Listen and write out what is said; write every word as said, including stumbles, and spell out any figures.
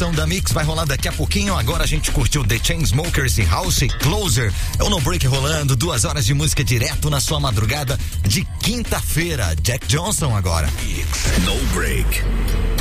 Setão da Mix vai rolar daqui a pouquinho. Agora a gente curtiu The Chainsmokers e House Closer. É o No Break rolando, duas horas de música direto na sua madrugada de quinta-feira. Jack Johnson agora. No Break.